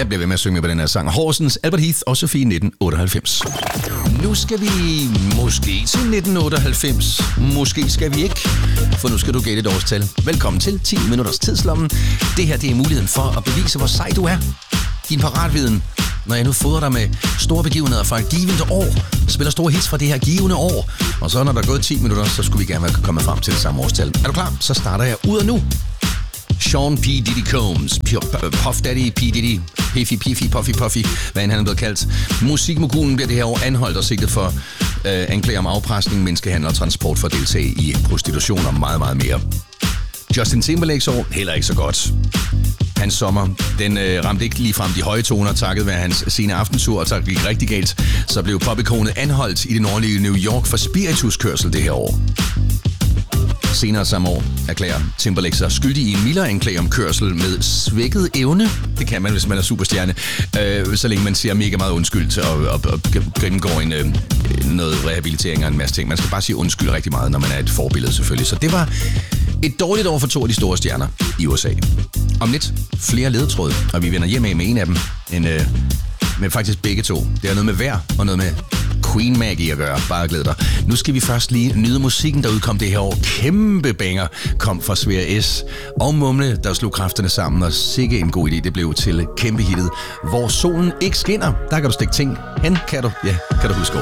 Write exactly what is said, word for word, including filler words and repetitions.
Jeg bliver ved med at synge med på den her sang. Horsens, Albert Heath og Sofie nitten otteoghalvfems. Nu skal vi måske til nitten otteoghalvfems. Måske skal vi ikke, for nu skal du gætte et årstal. Velkommen til ti minutters tidslommen. Det her, det er muligheden for at bevise, hvor sej du er. Din paratviden, når jeg nu fodrer dig med store begivenheder fra et givende år, spiller store hits fra det her givende år. Og så når der er gået ti minutter, så skulle vi gerne være kommet frem til det samme årstal. Er du klar? Så starter jeg ud af nu. Sean P. Diddy Combs, Puff Daddy, P. Diddy, Piffy, Piffy, Puffy, Puffy, hvad end han er blevet kaldt. Musikmogulen bliver det her år anholdt og sigtet for øh, anklager om afpresning, menneskehandel og transport for at deltage i prostitution og meget, meget mere. Justin Timberlakes år, heller ikke så godt. Hans sommer, den øh, ramte ikke lige frem de høje toner, takket være hans sene aftentur, og så gik rigtig galt. Så blev popikonet anholdt i det nordlige New York for spirituskørsel det her år. Senere samme år erklærer Timberlake sig skyldig i en mildere anklage om kørsel med svækket evne. Det kan man, hvis man er superstjerne, øh, så længe man siger mega meget undskyld og, og, og gennemgår en, øh, noget rehabilitering og en masse ting. Man skal bare sige undskyld rigtig meget, når man er et forbillede selvfølgelig. Så det var et dårligt år for to af de store stjerner i U S A. Om lidt flere ledetråde, og vi vender hjem af med en af dem. En, øh, med faktisk begge to. Det er noget med vejr og noget med Queen Maggie at gøre. Bare glæd dig. Nu skal vi først lige nyde musikken, der udkom det her år. Kæmpe banger kom fra Svea S. Og Mumle, der slog kræfterne sammen, og sikke en god idé det blev til kæmpe hittet. Hvor solen ikke skinner, der kan du stikke ting hen, kan du? Ja, kan du huske